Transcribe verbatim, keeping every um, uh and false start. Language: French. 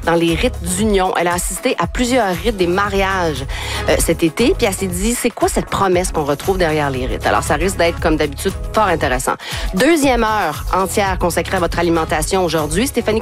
dans les rites d'union. Elle a assisté à plusieurs rites des mariages euh, cet été, puis elle s'est dit, c'est quoi cette promesse qu'on retrouve derrière les rites? Alors, ça risque d'être, comme d'habitude, fort intéressant. Deuxième heure entière consacrée à votre alimentation aujourd'hui. Stéphanie